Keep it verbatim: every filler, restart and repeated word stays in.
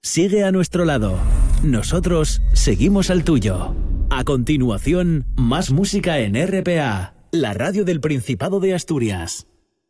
sigue a nuestro lado. Nosotros seguimos al tuyo. A continuación, más música en R P A, la radio del Principado de Asturias.